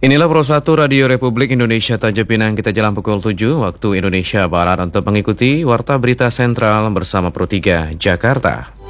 Inilah Pro 1 Radio Republik Indonesia Tanjung Pinang, kita jalan pukul 7 waktu Indonesia Barat untuk mengikuti Warta Berita Sentral bersama Pro 3 Jakarta.